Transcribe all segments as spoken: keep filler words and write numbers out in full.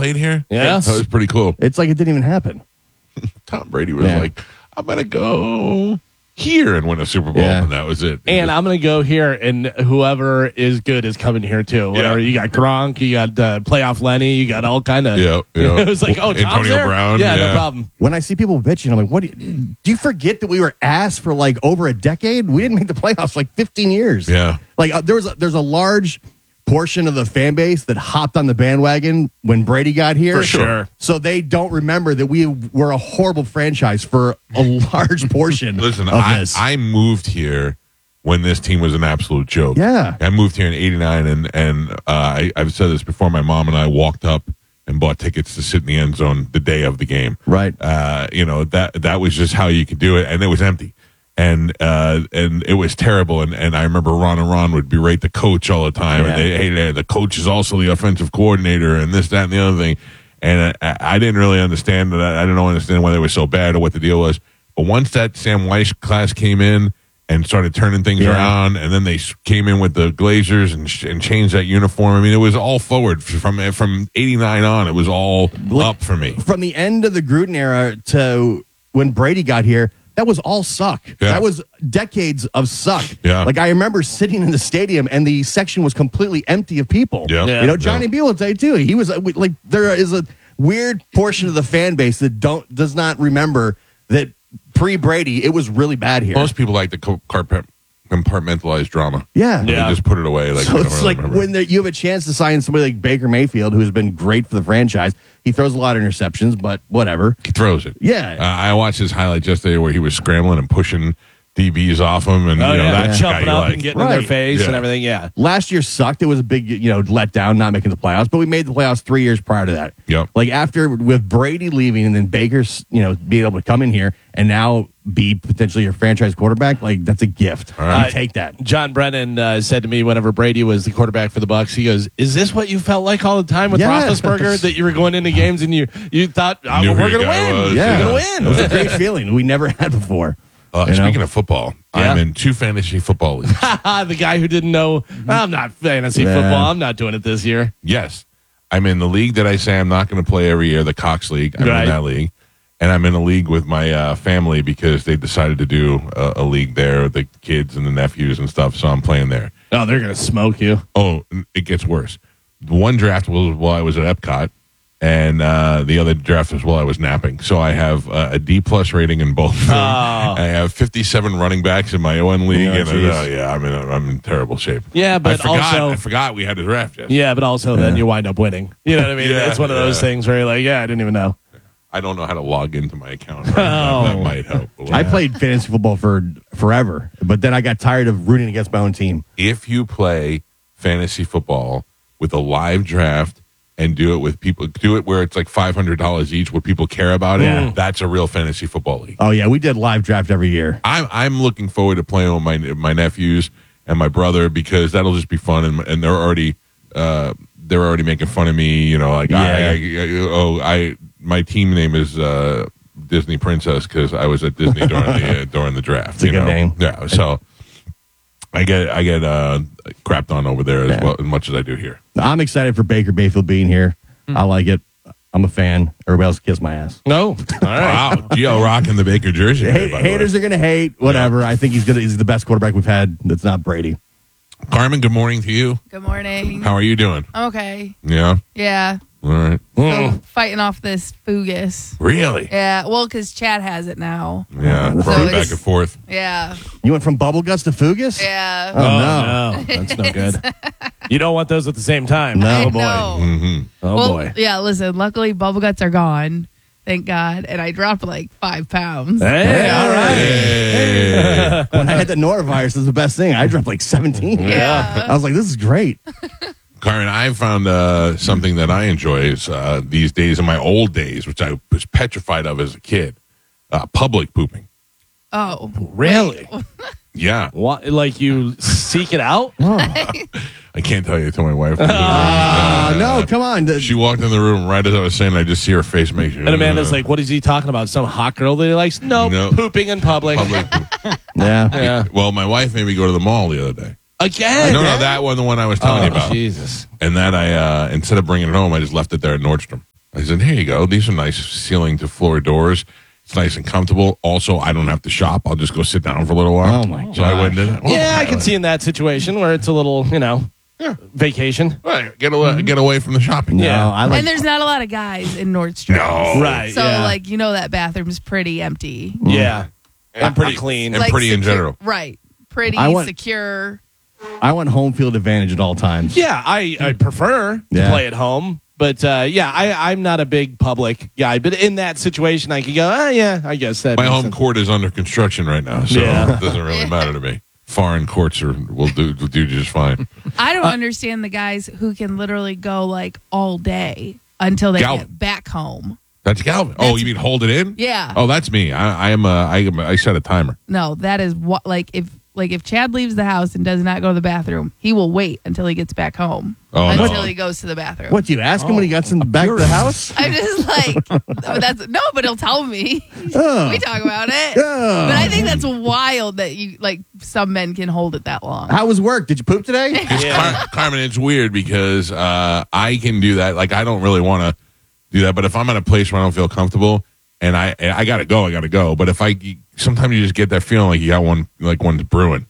played here? Yes. That was pretty cool. It's like it didn't even happen. Tom Brady was Yeah. like, I'm going to go here and win a Super Bowl. Yeah. And that was it. And I'm going to go here, and whoever is good is coming here, too. Whatever. Yeah. You got Gronk, you got uh, Playoff Lenny, you got all kind of. Yeah, yeah. It was like, oh, Tom's Antonio there? Brown, Yeah, yeah. no problem. When I see people bitching, I'm like, what? Do you, do you forget that we were ass for like over a decade? We didn't make the playoffs for like fifteen years. Yeah. Like uh, there was a, there's a large portion of the fan base that hopped on the bandwagon when Brady got here. For sure. So they don't remember that we were a horrible franchise for a large portion Listen, of I, this. I moved here when this team was an absolute joke. Yeah. I moved here in eighty-nine, and, and uh, I, I've said this before. My mom and I walked up and bought tickets to sit in the end zone the day of the game. Right. Uh, you know, that that was just how you could do it, and it was empty. And uh, and it was terrible. And, and I remember Ron and Ron would berate the coach all the time. Yeah. And they, hey, the coach is also the offensive coordinator, and this, that, and the other thing. And I, I didn't really understand that. I didn't understand why they were so bad or what the deal was. But once that Sam Weiss class came in and started turning things Yeah. around, and then they s- came in with the Glazers and, sh- and changed that uniform. I mean, it was all forward from from eighty-nine on. It was all up for me. From the end of the Gruden era to when Brady got here, that was all suck. Yeah. That was decades of suck. Yeah. Like I remember sitting in the stadium and the section was completely empty of people. Yeah. Yeah. You know, Johnny Beal will tell you too. He was uh, like, there is a weird portion of the fan base that don't does not remember that pre Brady it was really bad here. Most people like the co- carpet compartmentalized drama. yeah. Yeah. They just put it away. Like So they don't it's really like remember. when there, you have a chance to sign somebody like Baker Mayfield, who has been great for the franchise. He throws a lot of interceptions, but whatever. he throws it. Yeah. Uh, I watched his highlights yesterday where he was scrambling and pushing D Bs off him, and Oh, you know, yeah. that's the guy Jumping you up like. and getting in their Right. face Yeah. and everything. Yeah. Last year sucked. It was a big, you know, letdown, not making the playoffs. But we made the playoffs three years prior to that. Yep. Like after with Brady leaving and then Baker's, you know, being able to come in here and now be potentially your franchise quarterback, like that's a gift. right. You take that. John Brennan uh, said to me whenever Brady was the quarterback for the Bucs, he goes, "Is this what you felt like all the time with Yes. Roethlisberger? That you were going into games and you you thought oh, Knew who we're your going to guy win, was, Yeah. we're yeah. going It was to a win." great feeling we never had before. Uh, You know? speaking of football, Yeah. I'm in two fantasy football leagues. The guy who didn't know I'm not fantasy Yeah. football. I'm not doing it this year. Yes, I'm in the league that I say I'm not going to play every year, the Cox League. I'm Right. in that league, and I'm in a league with my uh, family because they decided to do a, a league there, the kids and the nephews and stuff. So I'm playing there. Oh, they're going to smoke you. Oh, it gets worse. The one draft was while I was at Epcot, and uh, the other draft was while I was napping. So I have uh, a D plus rating in both. of them. Oh. I have fifty-seven running backs in my O N league, Oh, and geez. uh, yeah, I'm in I'm in terrible shape. Yeah, but I forgot, also- I forgot we had a draft. Yes. Yeah, but also then you wind up winning. You know what I mean? Yeah, it's one of those yeah. things where you're like, yeah, I didn't even know. I don't know how to log into my account. Right? that, that Oh. might help. a little. I played fantasy football for forever, but then I got tired of rooting against my own team. If you play fantasy football with a live draft and do it with people, do it where it's like five hundred dollars each, where people care about it. Yeah. That's a real fantasy football league. Oh yeah, we did live draft every year. I'm I'm looking forward to playing with my my nephews and my brother because that'll just be fun, and and they're already uh, they're already making fun of me. You know, like Yeah. I, I, I oh I my team name is uh, Disney Princess because I was at Disney during the uh, during the draft. It's a you good know? name. Yeah, so I get I get uh, crapped on over there as Yeah. well as much as I do here. I'm excited for Baker Mayfield being here. I like it. I'm a fan. Everybody else kiss my ass. No. All right. Wow, Gio rocking the Baker jersey. Hate, today, by the way. haters are gonna hate. Whatever. I think he's gonna. He's the best quarterback we've had. That's not Brady. Carmen, good morning to you. Good morning. How are you doing? I'm okay. Yeah, Yeah. all right. Still fighting off this Fugus. Really? Yeah. Well, because Chad has it now. Yeah, So throwing back it's- and forth. Yeah. You went from bubble guts to Fugus. Yeah. Oh, Oh, no. no. That's no good. You don't want those at the same time. No. Oh, boy. No. hmm Oh, well, boy. Yeah, listen, luckily bubble guts are gone. Thank God. And I dropped like five pounds. Hey, all right. Hey. When I had the norovirus, it was the best thing. I dropped like seventeen. Yeah. I was like, this is great. Carmen, I found uh, something that I enjoy is, uh, these days in my old days, which I was petrified of as a kid, uh, public pooping. Oh. Really? Yeah. What, like you seek it out? I can't tell you to my wife. Uh, no, come on. The- She walked in the room right as I was saying, I just see her face make sure. And Amanda's like, what is he talking about? Some hot girl that he likes? Nope. No. Pooping in public. public poop. yeah. Yeah. Well, my wife made me go to the mall the other day. Again? No, no, that one, the one I was telling you Oh, about. Jesus. And that I, uh, instead of bringing it home, I just left it there at Nordstrom. I said, here you go. These are nice ceiling to floor doors. It's nice and comfortable. Also, I don't have to shop. I'll just go sit down for a little while. Oh, my So I went and did it. Yeah, I can see in that situation where it's a little, you know, vacation. Right. Get away, get away from the shopping. No, Yeah. I like. and there's not a lot of guys in Nordstrom. No. Right. So, yeah. like, you know, that bathroom's pretty empty. yeah. And pretty clean. And Like, pretty in secure- general. Right. Pretty, I want- secure. I want home field advantage at all times. Yeah, I, I prefer to Yeah. play at home. But uh, yeah, I, I'm not a big public guy. But in that situation, I could go, oh, yeah, I guess that My makes home sense. court is under construction right now, so Yeah. it doesn't really matter to me. Foreign courts are will do will do just fine. I Uh, don't understand the guys who can literally go like all day until they Galvin. get back home. That's Galvin. Oh, That's- you mean hold it in? Yeah. Oh, that's me. I, I am. A, I am. A, I set a timer. No, that is what like if like if Chad leaves the house and does not go to the bathroom, he will wait until he gets back home Oh, until no. he goes to the bathroom. What do you ask him when he gets in back to the house? I'm just like oh, that's no, but he'll tell me. Oh. We talk about it. Oh. But I think that's wild that you like some men can hold it that long. How was work? Did you poop today? Car- Carmen, it's weird because uh, I can do that. Like I don't really want to do that, but if I'm at a place where I don't feel comfortable and I and I gotta go, I gotta go. But if I sometimes you just get that feeling like you got one, like one's brewing.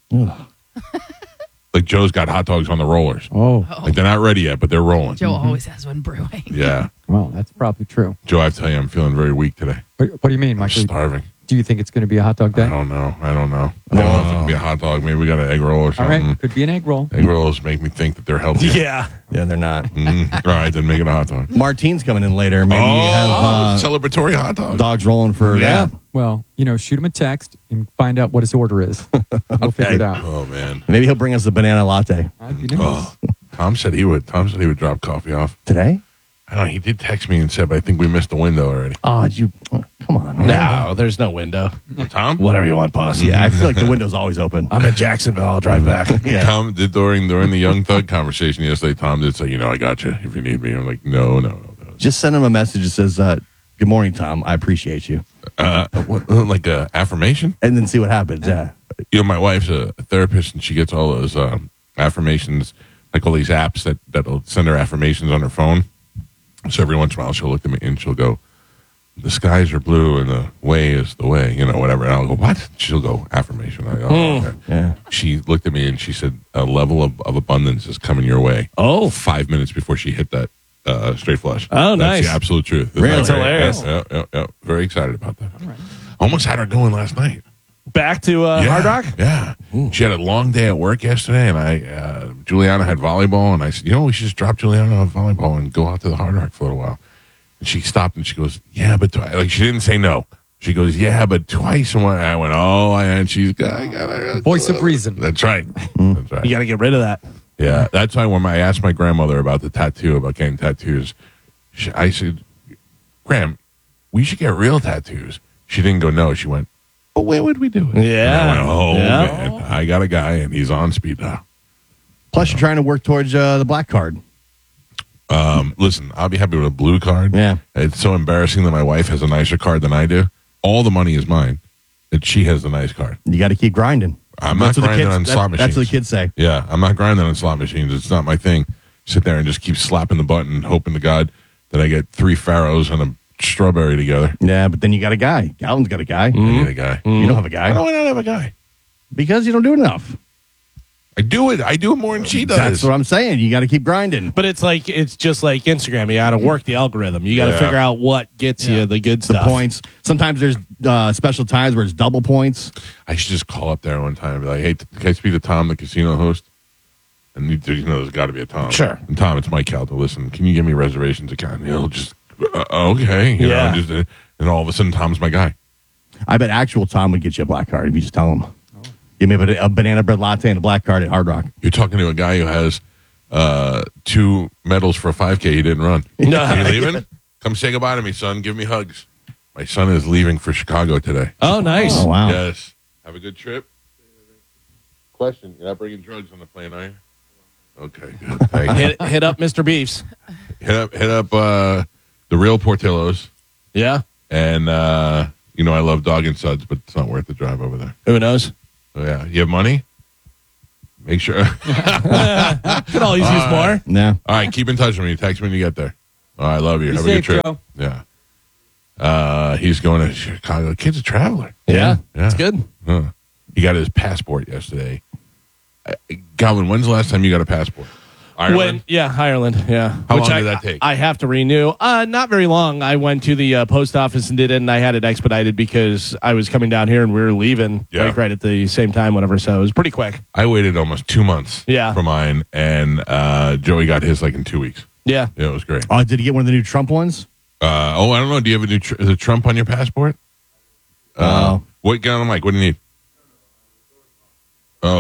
Like Joe's got hot dogs on the rollers. Oh, Like they're not ready yet, but they're rolling. Joe always has one brewing. Yeah, well, that's probably true. Joe, I tell you, I'm feeling very weak today. What, what do you mean, I'm Michael? starving. Do you think it's going to be a hot dog I day? don't know. I don't know. I don't know if it'll be a hot dog. Maybe we got an egg roll or All something. right, could be an egg roll. Egg rolls make me think that they're healthy. Yeah. Yeah, they're not. Mm, all right, then make it a hot dog. Martine's coming in later. Maybe you have Oh, uh, celebratory hot dog. dogs rolling for Yeah. that. Well, you know, shoot him a text and find out what his order is. We'll figure it out. Oh man. Maybe he'll bring us the banana latte I'd be nice. Oh, Tom said he would. Tom said he would drop coffee off. today. I don't know. He did text me and said, but I think we missed the window already. Oh, did you? oh, Come on. man. No, there's no window. Tom? Whatever you want, boss. Yeah, I feel like the window's always open. I'm in Jacksonville. I'll drive back. Yeah. Tom did during during the Young Thug conversation yesterday. Tom did say, you know, I got you if you need me. I'm like, no, no, no. no. Just send him a message that says, uh, "Good morning, Tom. I appreciate you," Uh, what, like a affirmation? and then see what happens. Yeah. You know, my wife's a therapist, and she gets all those um, affirmations, like all these apps that that'll send her affirmations on her phone. So every once in a while, she'll look at me and she'll go, "The skies are blue and the way is the way," you know, whatever. And I'll go, "What?" She'll go, "Affirmation." I go, oh, okay. Yeah. She looked at me and she said, "A level of, of abundance is coming your way." Oh. Five minutes before she hit that uh, straight flush. Oh, That's nice. the absolute truth. Isn't Really? that That's great? hilarious. Yeah, yeah, yeah, yeah. Very excited about that. Almost had her going last night. Back to uh, Yeah, Hard Rock? Yeah. She had a long day at work yesterday, and I, uh, Juliana had volleyball, and I said, you know, we should just drop Juliana on volleyball and go out to the Hard Rock for a little while. And she stopped and she goes, yeah, but twi-. Like, she didn't say no. She goes, yeah, but twice. And I went, oh, and she's I gotta, Voice of reason. That's right. That's right. You got to get rid of that. Yeah, that's why when I asked my grandmother about the tattoo, about getting tattoos, she, I said, Graham, we should get real tattoos. She didn't go, no. She went, but where would we do it? Yeah. And I went, oh, Yeah. man, I got a guy, and he's on speed dial. Plus, you're trying to work towards uh, the black card. Um, listen, I'll be happy with a blue card. Yeah. It's so embarrassing that my wife has a nicer card than I do. All the money is mine, and she has the nice card. You got to keep grinding. I'm That's not what the grinding kids- on that- slot machines. That's what the kids say. Yeah, I'm not grinding on slot machines. It's not my thing. Sit there and just keep slapping the button, hoping to God that I get three pharaohs and a strawberry together. Yeah, but then you got a guy. Galvin's got a guy. I need a guy. You don't have a Why guy do I not have a guy? because you don't do enough. I do it. I do it more than she does. That's what I'm saying. You got to keep grinding. But it's like it's just like Instagram. You got to work the algorithm. You got to Yeah. figure out what gets you the good The stuff. points. Sometimes there's uh, special times where it's double points. I should just call up there one time and be like, hey, t- can I speak to Tom, the casino host? And you, you know, there's got to be a Tom. Sure. And Tom, it's Mike Caldo. Listen, can you give me reservations account? And he'll just, uh, okay. You Yeah. know, just, uh, and all of a sudden, Tom's my guy. I bet actual Tom would get you a black card if you just tell him. Give me a, a banana bread latte and a black card at Hard Rock. You're talking to a guy who has uh, two medals for a five K he didn't run. No. Are you leaving? Come say goodbye to me, son. Give me hugs. My son is leaving for Chicago today. Oh, nice. Oh, wow. Yes. Have a good trip. Question: you're not bringing drugs on the plane, are you? Okay, good. Thanks. Hit, hit up Mister Beefs. hit up, hit up uh, the real Portillo's, Yeah. and uh, you know I love Dog and Suds, but it's not worth the drive over there. Who knows? So yeah, you have money? Make sure. Could always use All more. right. Yeah. All right, keep in touch with me. Text me when you get there. Oh, I love you. Be Have safe, a good trip. Joe. Yeah. Uh, he's going to Chicago. The kid's a traveler. Yeah, Yeah. it's good. Huh. He got his passport yesterday. Uh, Calvin, when's the last time you got a passport? Ireland? When, yeah, Ireland. Yeah. How Which long I, did that take? I have to renew. Uh, not very long. I went to the uh, post office and did it, and I had it expedited because I was coming down here and we were leaving Yeah. like right at the same time, whatever. So it was pretty quick. I waited almost two months Yeah. for mine, and uh, Joey got his like in two weeks. Yeah. Yeah, it was great. Oh, did he get one of the new Trump ones? Uh, oh, I don't know. Do you have a new tr- is it Trump on your passport? Uh, Oh. What, get on the mic. What do you need? Oh,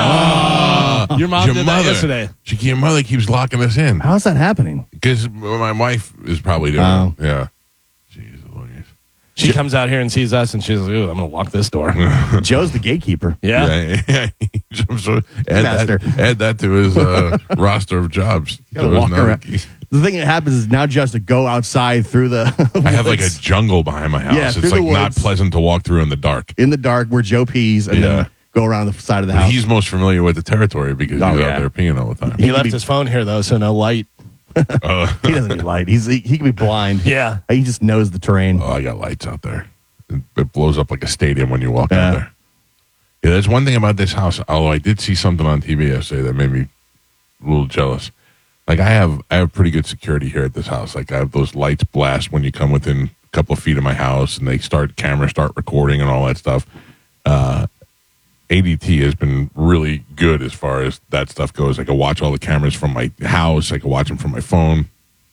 Your mom your did mother. that yesterday. She, your mother keeps locking us in How's that happening? because my wife is probably doing Oh. it. Yeah. Jeez Louise. She comes out here and sees us, and she's like, "Ooh, I'm going to lock this door." Joe's the gatekeeper. Yeah. Yeah. yeah. So add, Master. that, add that to his uh, roster of jobs. Gotta So it's walk not- around. The thing that happens is now just to go outside through the. I have like a woods jungle behind my house. Yeah, it's through like the not woods. pleasant to walk through in the dark. in the dark where Joe pees and Yeah. then go around the side of the But house. he's most familiar with the territory because Oh, he's yeah. out there peeing all the time. He could left be- his phone here, though, so no light. Uh, He doesn't need light. He's he, he can be blind. Yeah. He just knows the terrain. oh, I got lights out there. It, it blows up like a stadium when you walk Yeah. out there. Yeah, there's one thing about this house. Although I did see something on T V yesterday that made me a little jealous. Like I have, I have pretty good security here at this house. Like I have those lights blast when you come within a couple of feet of my house, and they start cameras start recording and all that stuff. Uh, A D T has been really good as far as that stuff goes. I can watch all the cameras from my house. I can watch them from my phone.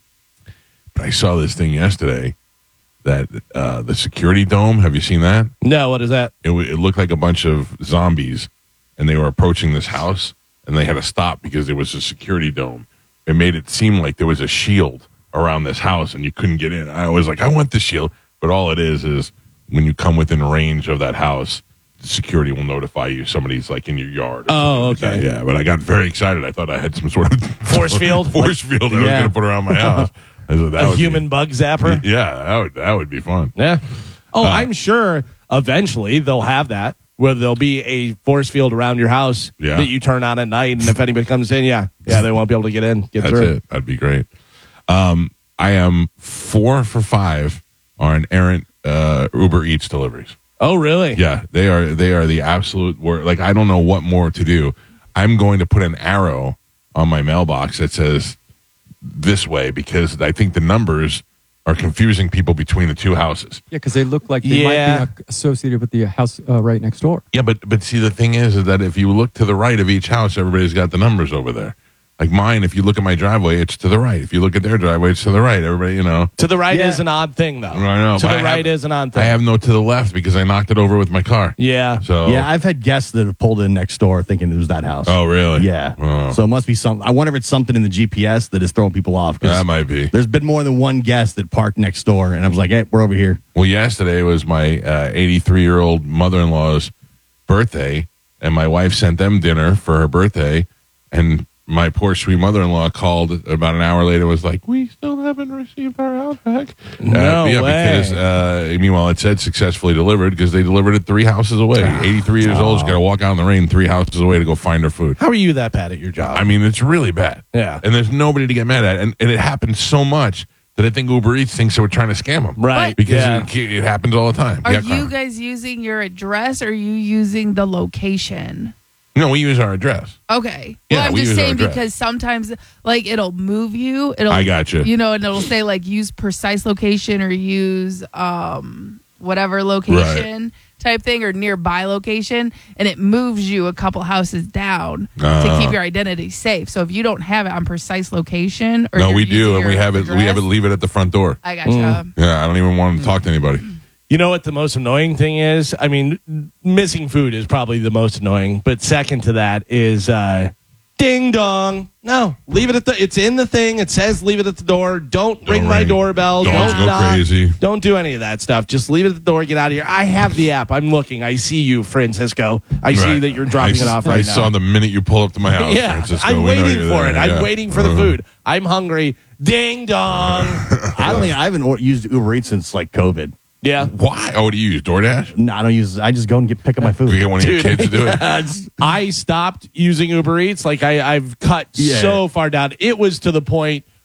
But I saw this thing yesterday that uh, the security dome. Have you seen that? No, what is that? It, w- it looked like a bunch of zombies, and they were approaching this house, and they had to stop because there was a security dome. It made it seem like there was a shield around this house, and you couldn't get in. I was like, I want the shield, but all it is is when you come within range of that house, the security will notify you somebody's like in your yard. or Oh, something like okay. that. Yeah, but I got very excited. I thought I had some sort of Force field? force field that I was Yeah. going to put around my house. I thought that A would be- human bug zapper? Yeah, that would that would be fun. Yeah. Oh, Uh, I'm sure eventually they'll have that where there'll be a force field around your house Yeah. that you turn on at night, and if anybody comes in, yeah, yeah, they won't be able to get in, get That's through. it. That'd be great. Um, I am four for five on errant uh, Uber Eats deliveries. Oh, really? Yeah, they are. They are the absolute worst. Like I don't know what more to do. I'm going to put an arrow on my mailbox that says this way because I think the numbers are confusing people between the two houses. Yeah, because they look like they Yeah. might be uh, associated with the house uh, right next door. Yeah, but but see the thing is, is that if you look to the right of each house, everybody's got the numbers over there. Like mine, if you look at my driveway, it's to the right. If you look at their driveway, it's to the right. Everybody, you know. To the right Yeah. is an odd thing, though. I know. To but the I right have- is an odd thing. I have no to the left because I knocked it over with my car. yeah. So Yeah, I've had guests that have pulled in next door thinking it was that house. Oh, really? Yeah. Oh. So it must be something. I wonder if it's something in the G P S that is throwing people off. 'cause That might be. There's been more than one guest that parked next door, and I was like, hey, we're over here. Well, yesterday was my uh, eighty-three-year-old mother-in-law's birthday, and my wife sent them dinner for her birthday, and my poor sweet mother-in-law called about an hour later, was like, we still haven't received our Outback. No uh, yeah, way. because, uh, meanwhile, it said successfully delivered because they delivered it three houses away. eighty-three years old, she's got to walk out in the rain three houses away to go find her food. How are you that bad at your job? I mean, it's really bad. Yeah. And there's nobody to get mad at. And, and it happens so much that I think Uber Eats thinks that we're trying to scam them. right. Because yeah. it, it happens all the time. Are Yeah, you Carmen. guys using your address or are you using the location? No, we use our address. Okay. Yeah, well, I'm we just use our saying address. because sometimes, like, it'll move you. It'll, I got you. You know, and it'll say like use precise location or use um whatever location type thing or nearby location, and it moves you a couple houses down to Uh. keep your identity safe. So if you don't have it on precise location, or No, you're we do, using and we your have it. We have it. address, Leave it at the front door. I gotcha. Yeah, I don't even want to talk to anybody. You know what the most annoying thing is? I mean, missing food is probably the most annoying, but second to that is uh, ding dong. No, leave it at the. It's in the thing. It says leave it at the door. Don't, Don't ring my ring. doorbell. Dogs Don't go knock. crazy. Don't do any of that stuff. Just leave it at the door. Get out of here. I have the app. I'm looking. I see you, Francisco. I see Right. that you're dropping I, it off I right now. saw the minute you pull up to my house. yeah, Francisco. I'm We know waiting you're for there. it. I'm Yeah. waiting for the Uh-huh. food. I'm hungry. Ding dong. I don't think I haven't or- used Uber Eats since like COVID. yeah. Why? Oh, do you use DoorDash? No, I don't use. I just go and get pick up my food. We get one of your Dude. kids to do it. That's- I stopped using Uber Eats. Like I, I've cut Yeah. so far down. It was to the point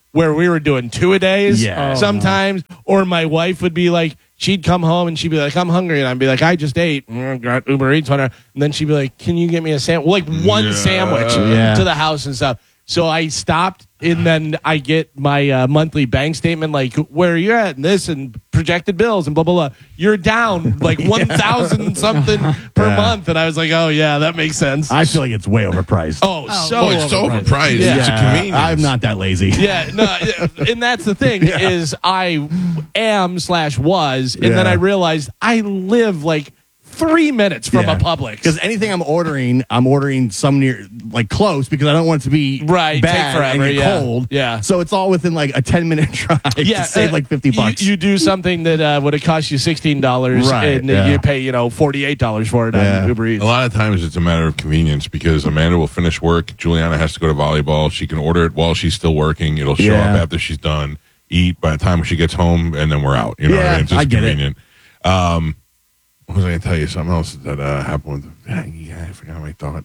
where we were doing two a days Yeah. sometimes, or my wife would be like, she'd come home and she'd be like, I'm hungry. And I'd be like, I just ate. Mm, got Uber Eats on her. And then she'd be like, can you get me a sandwich? Like one Yeah. sandwich Yeah. to the house and stuff. So I stopped, and then I get my uh, monthly bank statement, like where you're at and this and projected bills and blah, blah, blah. You're down like one thousand something per Yeah. month. And I was like, oh, yeah, that makes sense. I feel like it's way overpriced. oh, Oh. so Oh, it's so overpriced. Yeah. It's a convenience. I'm not that lazy. Yeah, no, and that's the thing Yeah. is I am slash was, and then Yeah. I realized I live like three minutes from a Publix. Because anything I'm ordering, I'm ordering some near, like close, because I don't want it to be Right, bad take forever, and get yeah. cold. Yeah. So it's all within like a ten minute drive yeah, to save uh, like fifty you- bucks. You, do something that uh, would have cost you sixteen dollars, Right, and yeah. you pay you know forty eight dollars for it Yeah. on Uber Eats. A lot of times it's a matter of convenience because Amanda will finish work. Juliana has to go to volleyball. She can order it while she's still working. It'll show Yeah. up after she's done, eat by the time she gets home, and then we're out. You know what I Yeah, mean? It's just I get it. convenient. Um, what was I going to tell you? Something else that uh, happened with yeah, I forgot my thought.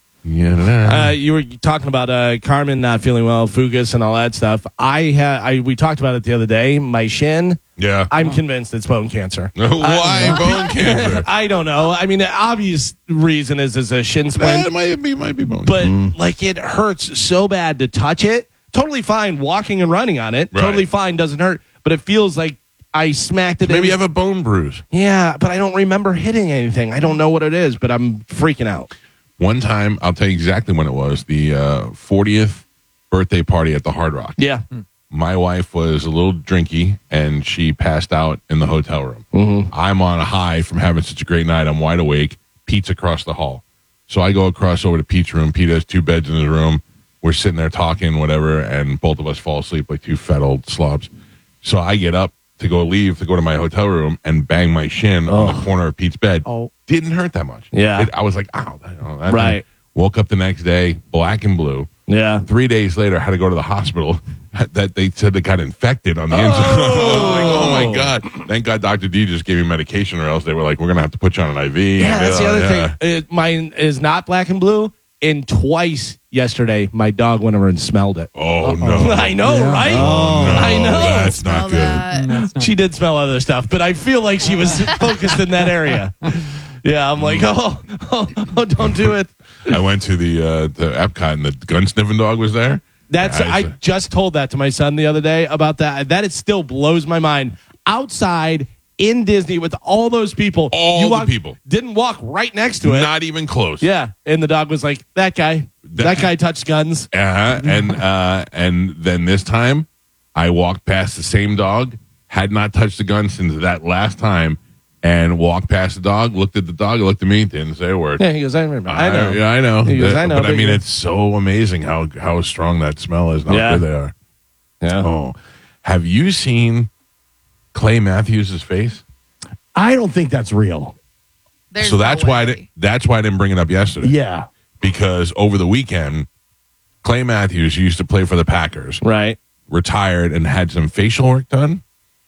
Yeah. Uh, you were talking about uh, Carmen not feeling well, Fugus, and all that stuff. I had, I we talked about it the other day. My shin. yeah. I'm convinced it's bone cancer. Why bone cancer? I don't know. I mean, the obvious reason is is a shin Eh, splint, it might be, might be bone. but like it hurts so bad to touch it. Totally fine walking and running on it. Right. Totally fine, doesn't hurt. But it feels like I smacked it. Maybe in. you have a bone bruise. Yeah, but I don't remember hitting anything. I don't know what it is, but I'm freaking out. One time, I'll tell you exactly when it was. The uh, fortieth birthday party at the Hard Rock. Yeah. My wife was a little drinky and she passed out in the hotel room. Mm-hmm. I'm on a high from having such a great night. I'm wide awake. Pete's across the hall. So I go across over to Pete's room. Pete has two beds in his room. We're sitting there talking, whatever, and both of us fall asleep like two fat old slobs. So I get up to go leave to go to my hotel room and bang my shin on the corner of Pete's bed. Oh. Didn't hurt that much. Yeah. It, I was like, ow. That, oh, that Right. Woke up the next day, black and blue. Yeah. Three days later, I had to go to the hospital. That they said they got infected on the inside. I was like, oh my god! Thank God, Doctor D just gave me medication, or else they were like, we're gonna have to put you on an I V. Yeah, that's the other Yeah. thing. It, mine is not black and blue. And twice yesterday, my dog went over and smelled it. Oh no! I know, Yeah. right? Oh, no, I know. That's Smell not good. that. That's not- She did smell other stuff, but I feel like she was focused in that area. Yeah, I'm like, oh, oh, oh don't do it. I went to the uh, the Epcot, and the gun sniffing dog was there. That's Yeah, I it's- just told that to my son the other day about that. That it still blows my mind. Outside in Disney with all those people, All you the walked- people. didn't walk right next to it. Not even close. Yeah, and the dog was like, that guy, that, That- guy touched guns. Uh-huh. And uh, and then this time, I walked past the same dog, had not touched the gun since that last time, and walked past the dog, looked at the dog, looked at me, didn't say a word. Yeah, he goes, I remember. I know. yeah, I know. He goes, That- I know, But I but mean, you- it's so amazing how how strong that smell is. and How Yeah. good they are. Yeah. Oh, have you seen Clay Matthews' face? I don't think that's real. There's so that's no why I way. di- that's why I didn't bring it up yesterday. Yeah. Because over the weekend, Clay Matthews used to play for the Packers, Right. retired, and had some facial work done.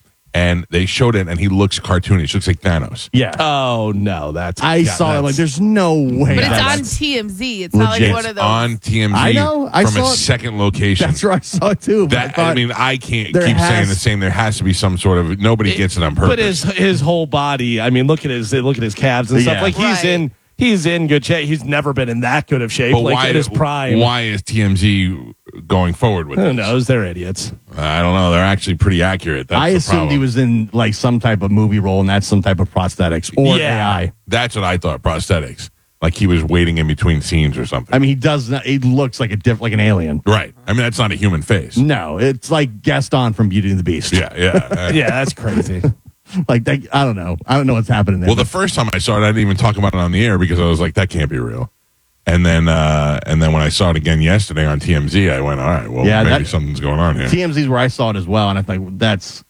And they showed it, and he looks cartoonish. Looks like Thanos. Yeah. Oh no, that's I yeah, saw it. that's- Like, there's no way. But it's that's- on T M Z. It's not legit. like one of those. On T M Z I know. I from a saw it. second location. That's where I saw it too. but That, I, thought- mean, I can't there keep saying has- the same. There has to be some sort of nobody gets it on purpose. But his his whole body. I mean, look at his look at his calves and Yeah. stuff. Like he's Right. in he's in good shape. He's never been in that good of shape. But like why, in his prime. why is T M Z going forward with Who this? knows? They're idiots. I don't know. They're actually pretty accurate. That's I the assumed he problem. was in like some type of movie role, and that's some type of prosthetics or Yeah. A I. That's what I thought. Prosthetics, like he was waiting in between scenes or something. I mean, he does. Not, he looks like a diff, like an alien. right. I mean, that's not a human face. No, it's like Gaston from Beauty and the Beast. Yeah, yeah. Uh, Yeah, that's crazy. Like that, I don't know. I don't know what's happening there. Well, the first time I saw it, I didn't even talk about it on the air because I was like, that can't be real. And then, uh, and then when I saw it again yesterday on T M Z, I went, all right, well, Yeah, maybe that- something's going on here. T M Z is where I saw it as well, and I think that's that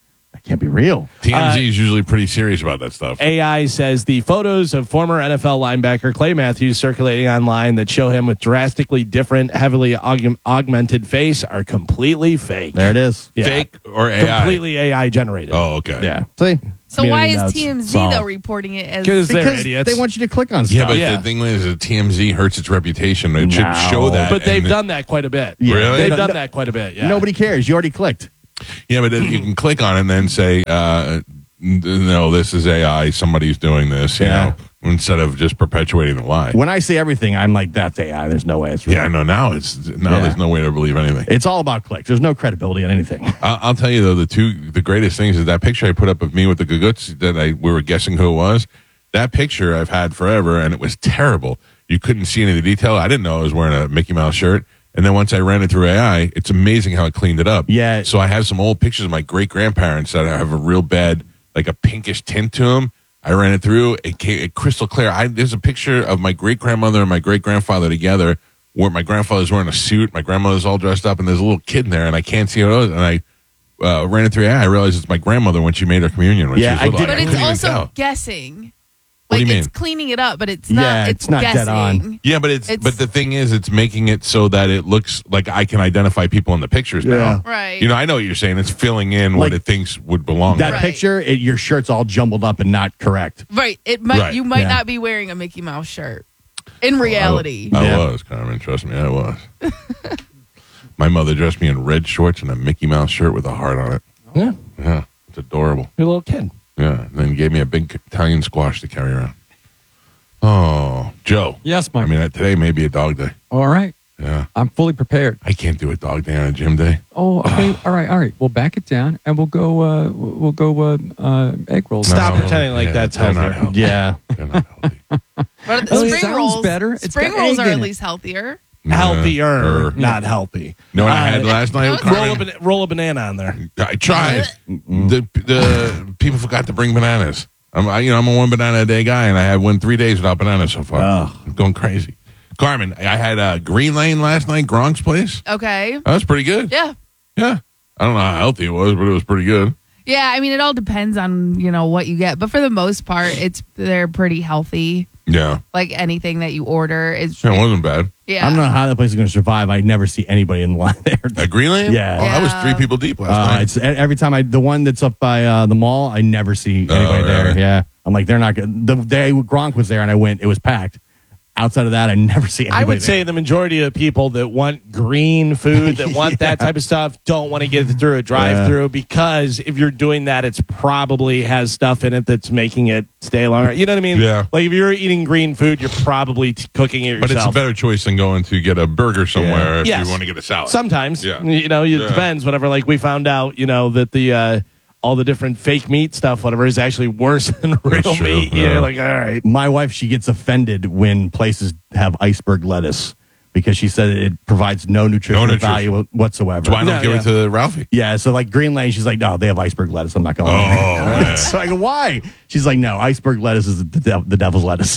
can't be real. T M Z Uh, is usually pretty serious about that stuff. A I says the photos of former N F L linebacker Clay Matthews circulating online that show him with drastically different, heavily aug- augmented face are completely fake. There it is. Yeah. Fake or A I? Completely A I generated. Oh, okay. Yeah. See? So why Community is notes. T M Z Solved. though reporting it as? Because they're Because idiots. they want you to click on stuff. Yeah, but Yeah. the thing is, that T M Z hurts its reputation. It should No. show that. But they've and- done that quite a bit. Yeah. Really? They've No- done no- that quite a bit. Yeah. Nobody cares. You already clicked. Yeah, but then you can click on it and then say, uh, no, this is A I. Somebody's doing this, you Yeah. know, instead of just perpetuating the lie. When I say everything, I'm like, that's A I. There's no way it's real. Yeah, no, now it's now Yeah. there's no way to believe anything. It's all about clicks. There's no credibility in anything. I'll, I'll tell you though, the two the greatest things is that picture I put up of me with the Guguts that I we were guessing who it was. That picture I've had forever, and it was terrible. You couldn't see any of the detail. I didn't know I was wearing a Mickey Mouse shirt. And then once I ran it through A I, it's amazing how it cleaned it up. Yeah. So I have some old pictures of my great grandparents that have a real bad, like a pinkish tint to them. I ran it through. It came it crystal clear. I, there's a picture of my great grandmother and my great grandfather together, where my grandfather's wearing a suit, my grandmother's all dressed up, and there's a little kid in there, and I can't see who it is. And I uh, ran it through A I. I realized it's my grandmother when she made her communion. When Yeah, she was I little. did- but couldn't it's even also tell. guessing. What Like do you it's mean? cleaning it up, but it's not. Yeah, it's, it's not dead guessing. on. Yeah, but it's, It's- but the thing is, it's making it so that it looks like I can identify people in the pictures Yeah. now. Right. You know, I know what you're saying. It's filling in what Like, it thinks would belong. That there. Right. picture, it, your shirt's all jumbled up and not correct. Right. It might. Right. You might Yeah. not be wearing a Mickey Mouse shirt. In reality. I, Yeah. was, Carmen. Trust me, I was. My mother dressed me in red shorts and a Mickey Mouse shirt with a heart on it. Yeah. Yeah, it's adorable. You're a little kid. Yeah, and then gave me a big Italian squash to carry around. Oh, Joe. Yes, I Mike. mean, uh, today may be a dog day. All right. Yeah, I'm fully prepared. I can't do a dog day on a gym day. Oh, okay. All right. All right. We'll back it down and we'll go, uh, we'll go, uh, uh, egg rolls. Stop No, pretending like that's they're not healthier. healthy. Yeah. They're not healthy. But the Oh, it spring sounds rolls. better. It's Spring got rolls egg are in at it. least healthier. Healthier, Er. not healthy. No, what I had Uh, last night. no, with it's Roll a, Carmen? ban- roll a banana on there. I tried. The the people forgot to bring bananas. I'm I, you know I'm a one banana a day guy, and I had went three days without bananas so far. Ugh. I'm going crazy. Carmen, I had uh, Green Lane last night, Gronk's place. Okay. That was pretty good. Yeah. Yeah. I don't know how healthy it was, but it was pretty good. Yeah. I mean, it all depends on you know what you get, but for the most part, it's they're pretty healthy. Yeah. Like anything that you order is. Yeah, it wasn't bad. Yeah. I don't know how that place is going to survive. I never see anybody in the line there. At Green Lane? Yeah. Oh, I was Yeah. three people deep last Uh, night. it's every time I the one that's up by uh, the mall. I never see Oh, anybody there. really? Yeah, I'm like they're not good. The day Gronk was there and I went, it was packed. Outside of that, I never see anybody I would there. say the majority of people that want green food, that want that type of stuff, don't want to get it through a drive-through because if you're doing that, it's probably has stuff in it that's making it stay longer. You know what I mean? Yeah. Like if you're eating green food, you're probably t- cooking it But it's a yourself. better choice than going to get a burger somewhere if Yes. you want to get a salad. Sometimes, Yeah. you know, it Yeah. depends. Whatever. Like we found out, you know, that the uh, all the different fake meat stuff, whatever, is actually worse than real That's true, meat. yeah. You're like, all right. My wife, she gets offended when places have iceberg lettuce because she said it provides no nutritional nutrition. value whatsoever. That's why I don't No, give yeah. it to Ralphie. Yeah, so like Green Lane, she's like, no, they have iceberg lettuce. I'm not going. Oh, man. So I go, why? She's like, no, iceberg lettuce is the, dev- the devil's lettuce.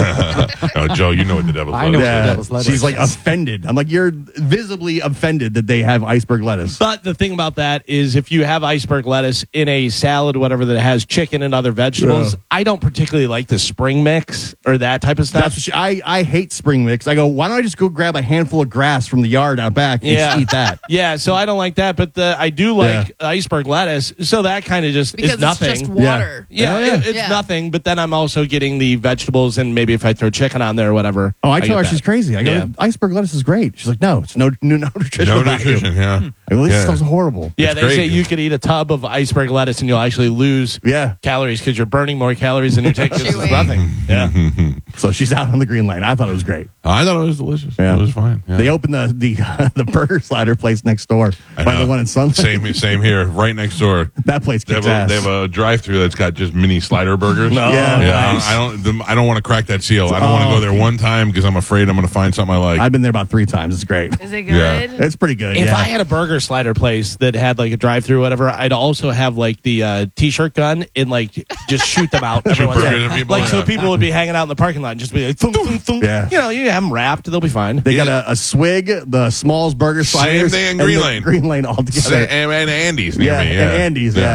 Oh, Joe, you know what the devil's I know lettuce what is. the devil's lettuce She's like is. offended. I'm like, you're visibly offended that they have iceberg lettuce. But the thing about that is if you have iceberg lettuce in a salad, whatever, that has chicken and other vegetables, Yeah. I don't particularly like the spring mix or that type of stuff. That's what she, I, I hate spring mix. I go, why don't I just go grab a handful of grass from the yard out back and Yeah. just eat that? yeah, so I don't like that, but the, I do like iceberg lettuce. So that kind of just because is nothing. it's just water. yeah, Yeah, yeah. it- it's Yeah. nothing. But then I'm also getting the vegetables, and maybe if I throw chicken on there or whatever. Oh, I get tell her that. she's crazy. I go, Yeah. iceberg lettuce is great. She's like, no, it's no no, no nutritional No value. nutrition, yeah. I go, this Yeah. stuff's horrible. Yeah, It's they great. say you could eat a tub of iceberg lettuce and you'll actually lose Yeah. calories because you're burning more calories than you're taking. This is Chewing. nothing. Yeah. So she's out on the green lane. I thought it was great. I thought it was delicious. Yeah. It was fine. Yeah. They opened the the the burger slider place next door I by know. the one in Sunset. Same, same here, right next door. That place They have, kicks a, ass. they have a drive-through that's got just mini slider burgers. No. Yeah. yeah. nice. I don't. the- I don't want to crack that seal. I don't want to Oh. go there one time because I'm afraid I'm going to find something I like. I've been there about three times. It's great. Is it Yeah. good? It's pretty good. If yeah. I had a burger slider place that had like a drive through, whatever, I'd also have like the uh, t-shirt gun and like just shoot them out. every once in a burgers while. at people, Like so yeah. people would be hanging out in the parking lot and just be like, thunk, thunk, thunk. Yeah. You know, you have them wrapped, they'll be fine. They got a, a swig, the Smalls burger Same sliders, thing in and Green the Lane. Green Lane all together. and, and Andy's near yeah, me. and Yeah, Andy's. Yeah.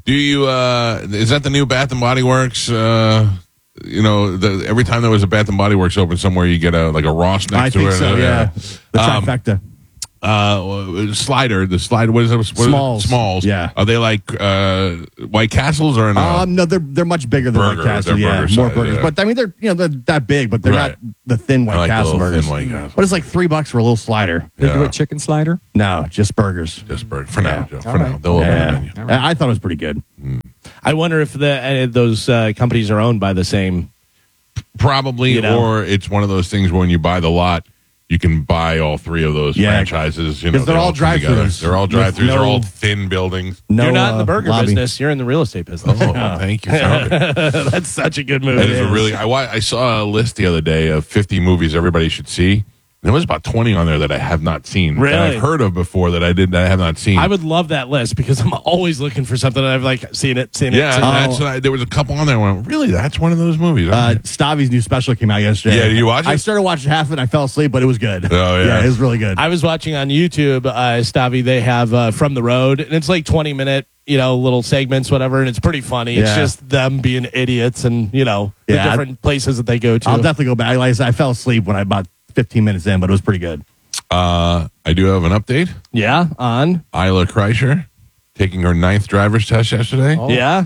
Do you? Uh, is that the new Bath and Body Works? Uh, you know, the, every time there was a Bath and Body Works open somewhere, you get a like a Ross next I to think it. so, yeah. The Um, trifecta. Uh, slider, the slider. What is it? What is it? Smalls. Smalls. Yeah. Are they like uh, White Castles or no? Um, no, they're they're much bigger than Burger, White Castle. they're Yeah, burger more size, burgers. yeah. But I mean, they're you know they're that big, but they're Right. not the thin White I like the Castle little burgers. thin White Castle. But it's like three bucks for a little slider. They do Yeah. a chicken slider. No, just burgers. Just burger for now. Yeah. Joe, All for right. now, they'll open the Yeah, menu. I I thought it was pretty good. I wonder if the uh, those uh, companies are owned by the same. Probably, You know. or it's one of those things where when you buy the lot, you can buy all three of those Yeah. franchises. You know, 'Cause they're they all come together. drive-thrus. They're all With drive-throughs. They're no- all thin buildings. No, you're not in the uh, burger lobby. business. You're in the real estate business. Oh, thank you. Sorry. That's such a good movie. That is a really. I, wa- I saw a list the other day of fifty movies everybody should see. And there was about twenty on there that I have not seen. Really? That I've heard of before that I did that I have not seen. I would love that list because I'm always looking for something that I've like seen it, seen yeah, it. Seen that's it. what I, there was a couple on there. I went, really? That's one of those movies? Uh, Stavi's new special came out yesterday. Yeah, did you watch it? I started watching half of it. and I fell asleep, but it was good. Oh, yeah. yeah, it was really good. I was watching on YouTube, uh, Stavi. They have uh, From the Road, and it's like twenty minute, you know, little segments, whatever, and it's pretty funny. It's Yeah. just them being idiots, and you know, the Yeah, I- different places that they go to. I'll definitely go back. Like I said, I fell asleep when I about fifteen minutes in, but it was pretty good. Uh, I do have an update. yeah, on. Isla Kreischer taking her ninth driver's test yesterday Yeah.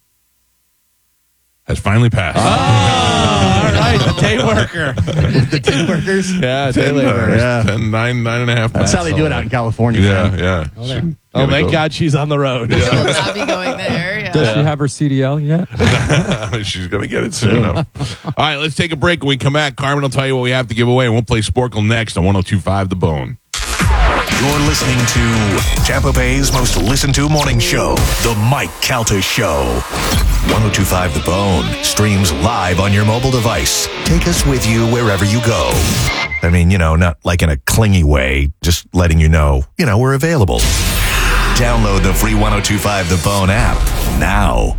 has finally passed. Oh, all right, the day worker. The tin workers. Yeah, day ten, labor. uh, Yeah. ten, nine, nine and a half. That's how they do it out in California. Yeah, man. yeah. Oh, there. Oh, thank go. God she's on the road. Will not be going there. Yeah. Does she have her C D L yet? She's going to get it soon enough. All right, let's take a break. When we come back, Carmen will tell you what we have to give away, and we'll play Sporkle next on one oh two point five The Bone. You're listening to Tampa Bay's most listened to morning show, The Mike Calta Show. one oh two point five The Bone streams live on your mobile device. Take us with you wherever you go. I mean, you know, not like in a clingy way, just letting you know, you know, we're available. Download the free one oh two point five The Bone app now.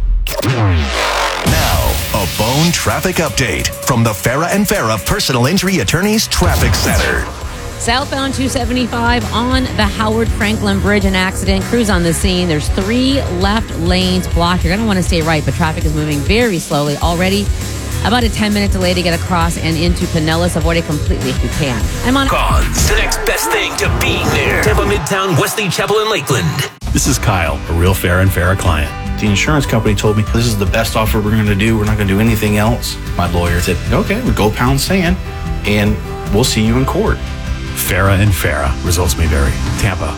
Now, a Bone traffic update from the Farah and Farah Personal Injury Attorneys Traffic Center. Southbound two seventy-five on the Howard Franklin Bridge, an accident. Crews on the scene. There's three left lanes blocked. You're going to want to stay right, but traffic is moving very slowly already. About a ten-minute delay to get across and into Pinellas. Avoid it completely if you can. I'm on. Cons, the next best thing to being there. Tampa Midtown, Wesley Chapel, and Lakeland. This is Kyle, a real Farah and Farah client. The insurance company told me this is the best offer we're going to do. We're not going to do anything else. My lawyer said, okay, we'll go pound sand and we'll see you in court. Farah and Farah. Results may vary. Tampa.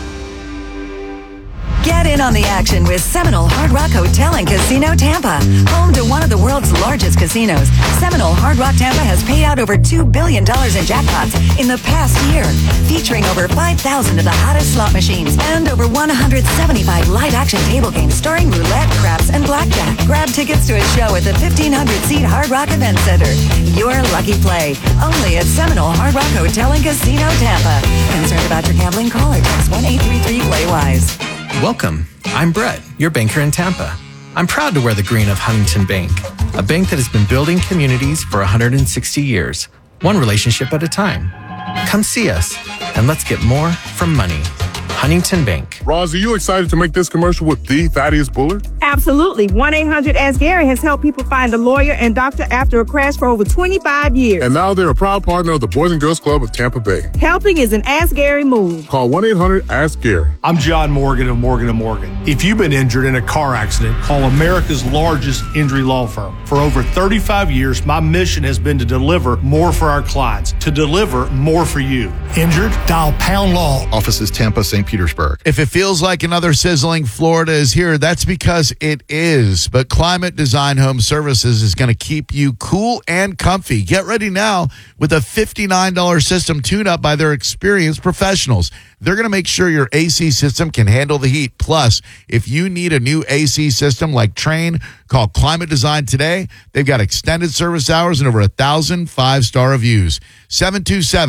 Get in on the action with Seminole Hard Rock Hotel and Casino Tampa. Home to one of the world's largest casinos, Seminole Hard Rock Tampa has paid out over two billion dollars in jackpots in the past year, featuring over five thousand of the hottest slot machines and over one hundred seventy-five live-action table games starring roulette, craps, and blackjack. Grab tickets to a show at the fifteen hundred seat Hard Rock Event Center. Your lucky play, only at Seminole Hard Rock Hotel and Casino Tampa. Concerned about your gambling? Call or text one eight three three play wise. Welcome. I'm Brett, your banker in Tampa. I'm proud to wear the green of Huntington Bank, a bank that has been building communities for one hundred sixty years, one relationship at a time. Come see us, and let's get more from money. Huntington Bank. Roz, are you excited to make this commercial with the Thaddeus Bullard? Absolutely. one eight hundred ask Gary has helped people find a lawyer and doctor after a crash for over twenty-five years. And now they're a proud partner of the Boys and Girls Club of Tampa Bay. Helping is an Ask Gary move. Call one eight hundred ask Gary. I'm John Morgan of Morgan and Morgan. If you've been injured in a car accident, call America's largest injury law firm. For over thirty-five years, my mission has been to deliver more for our clients, to deliver more for you. Injured? Dial Pound Law. Offices Tampa, Saint Petersburg. If it feels like another sizzling Florida is here, that's because it is. But Climate Design Home Services is going to keep you cool and comfy. Get ready now with a fifty-nine dollars system tune-up by their experienced professionals. They're going to make sure your A C system can handle the heat. Plus, if you need a new A C system like Train, call Climate Design today. They've got extended service hours and over a thousand five-star reviews. seven two seven,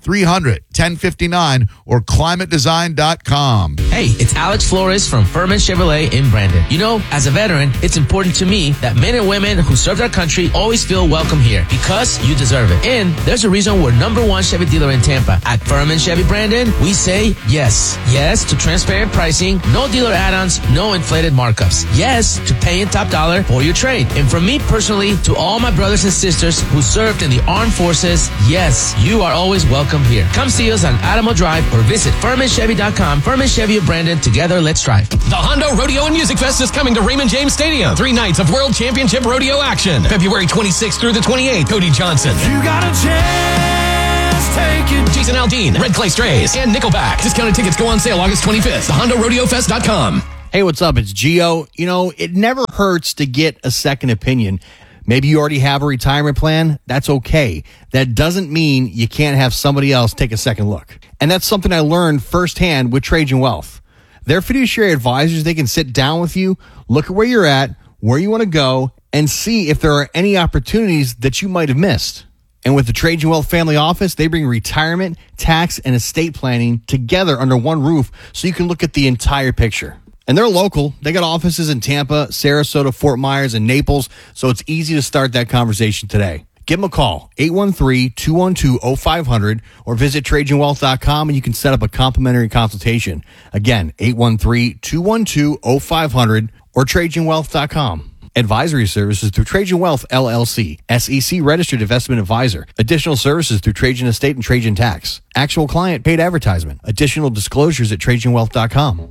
three hundred, ten fifty-nine or climate design dot com. Hey, it's Alex Flores from Furman Chevrolet in Brandon. You know, as a veteran, it's important to me that men and women who served our country always feel welcome here because you deserve it. And there's a reason we're number one Chevy dealer in Tampa. At Furman Chevy Brandon, we say yes. Yes to transparent pricing, no dealer add-ons, no inflated markups. Yes to paying top dollar for your trade. And from me personally to all my brothers and sisters who served in the armed forces, yes, you are always welcome here. Come see us on Adamo Drive or visit Furman Chevy dot com. Furman Chevy of Brandon. Together, let's drive. The Hondo Rodeo and Music Fest is coming to Raymond James Stadium. Three nights of World Championship Rodeo action. February twenty-sixth through the twenty-eighth. Cody Johnson. You got a chance, take it. Jason Aldean, Red Clay Strays, and Nickelback. Discounted tickets go on sale August twenty-fifth. the hondo rodeo fest dot com. Hey, what's up? It's Gio. You know, it never hurts to get a second opinion. Maybe you already have a retirement plan. That's okay. That doesn't mean you can't have somebody else take a second look. And that's something I learned firsthand with Trajan Wealth. They're fiduciary advisors. They can sit down with you, look at where you're at, where you want to go, and see if there are any opportunities that you might have missed. And with the Trajan Wealth Family Office, they bring retirement, tax, and estate planning together under one roof so you can look at the entire picture. And they're local. They got offices in Tampa, Sarasota, Fort Myers, and Naples, so it's easy to start that conversation today. Give them a call, eight one three, two one two, oh five hundred, or visit Trajan Wealth dot com and you can set up a complimentary consultation. Again, eight one three, two one two, oh five hundred or Trajan Wealth dot com. Advisory services through Trajan Wealth, L L C, S E C registered investment advisor. Additional services through Trajan Estate and Trajan Tax. Actual client paid advertisement. Additional disclosures at Trajan Wealth dot com.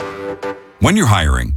When you're hiring,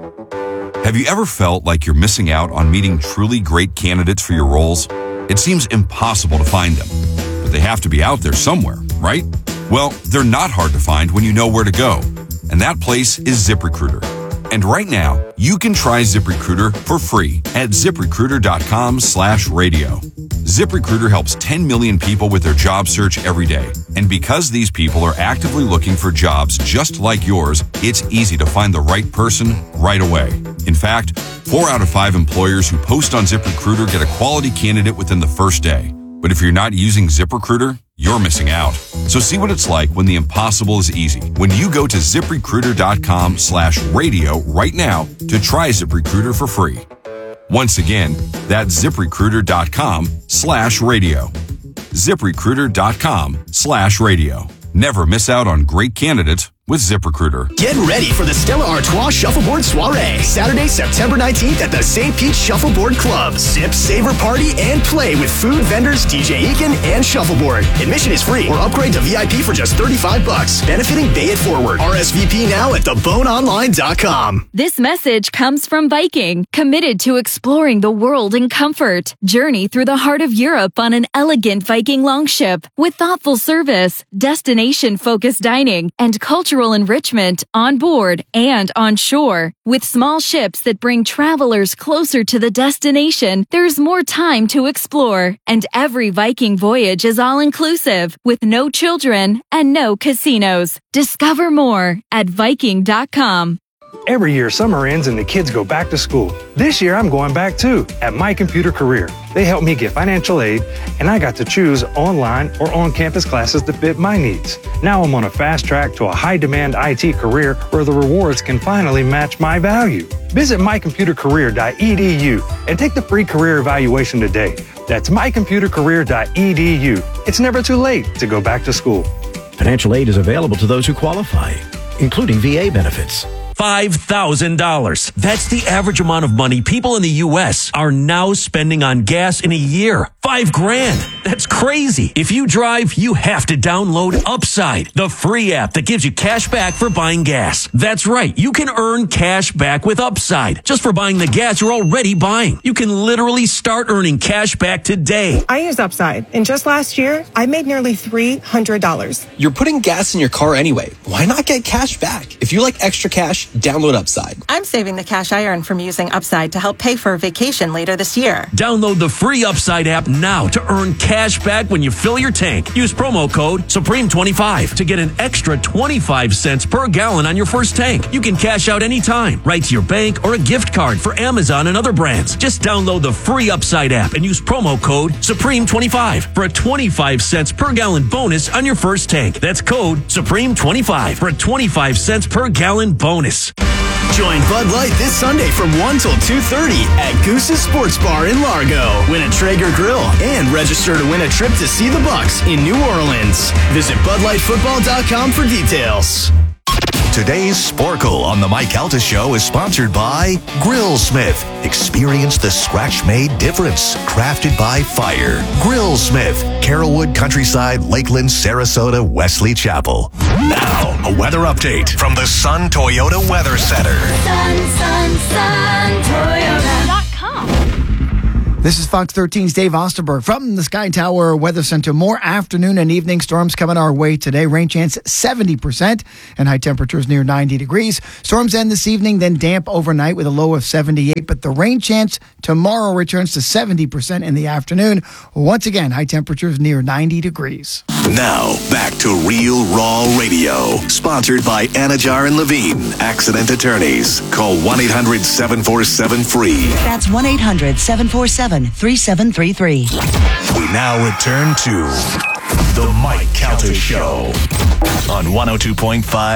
have you ever felt like you're missing out on meeting truly great candidates for your roles? It seems impossible to find them, but they have to be out there somewhere, right? Well, they're not hard to find when you know where to go, and that place is ZipRecruiter. And right now, you can try ZipRecruiter for free at ZipRecruiter dot com slash radio. ZipRecruiter helps ten million people with their job search every day. And because these people are actively looking for jobs just like yours, it's easy to find the right person right away. In fact, four out of five employers who post on ZipRecruiter get a quality candidate within the first day. But if you're not using ZipRecruiter, you're missing out. So see what it's like when the impossible is easy. When you go to ZipRecruiter dot com slash radio right now to try ZipRecruiter for free. Once again, that's ZipRecruiter dot com slash radio. ZipRecruiter dot com slash radio. Never miss out on great candidates with ZipRecruiter. Get ready for the Stella Artois Shuffleboard Soiree, Saturday, September nineteenth at the Saint Pete Shuffleboard Club. Sip, savor, party, and play with food vendors, D J Eakin, and Shuffleboard. Admission is free or upgrade to V I P for just thirty-five bucks. Benefiting Bay It Forward. R S V P now at the bone online dot com. This message comes from Viking, committed to exploring the world in comfort. Journey through the heart of Europe on an elegant Viking longship with thoughtful service, destination-focused dining, and cultural enrichment on board and on shore. With small ships that bring travelers closer to the destination, there's more time to explore. And every Viking voyage is all-inclusive, with no children and no casinos. Discover more at Viking dot com. Every year, summer ends and the kids go back to school. This year, I'm going back too, at My Computer Career. They helped me get financial aid, and I got to choose online or on-campus classes that fit my needs. Now I'm on a fast track to a high-demand I T career where the rewards can finally match my value. Visit my computer career dot e d u and take the free career evaluation today. That's my computer career dot e d u. It's never too late to go back to school. Financial aid is available to those who qualify, including V A benefits. five thousand dollars. That's the average amount of money people in the U S are now spending on gas in a year. Five grand. That's crazy. If you drive, you have to download Upside, the free app that gives you cash back for buying gas. That's right. You can earn cash back with Upside just for buying the gas you're already buying. You can literally start earning cash back today. I use Upside, and just last year, I made nearly three hundred dollars. You're putting gas in your car anyway. Why not get cash back? If you like extra cash, Download Upside. I'm saving the cash I earn from using Upside to help pay for a vacation later this year. Download the free Upside app now to earn cash back when you fill your tank. Use promo code Supreme twenty-five to get an extra twenty-five cents per gallon on your first tank. You can cash out anytime, right to your bank or a gift card for Amazon and other brands. Just download the free Upside app and use promo code Supreme twenty-five for a twenty-five cents per gallon bonus on your first tank. That's code Supreme twenty-five for a twenty-five cents per gallon bonus. Join Bud Light this Sunday from one till two thirty at Goose's Sports Bar in Largo. Win a Traeger grill and register to win a trip to see the Bucks in New Orleans. Visit Bud Light Football dot com for details. Today's Sporkle on the Mike Calta Show is sponsored by Grillsmith. Experience the scratch-made difference. Crafted by fire. Grillsmith. Carrollwood, Countryside, Lakeland, Sarasota, Wesley Chapel. Now, a weather update from the Sun Toyota Weather Center. Sun, sun, sun, Toyota dot com. This is Fox thirteen's Dave Osterberg from the Sky Tower Weather Center. More afternoon and evening storms coming our way today. Rain chance seventy percent and high temperatures near ninety degrees. Storms end this evening, then damp overnight with a low of seventy-eight. But the rain chance tomorrow returns to seventy percent in the afternoon. Once again, high temperatures near ninety degrees. Now, back to Real Raw Radio. Sponsored by Anajar and Levine, Accident Attorneys. Call one eight hundred seven four seven free. That's one eight hundred seven four seven three seven three three. We now return to The Mike Calta Show on one oh two point five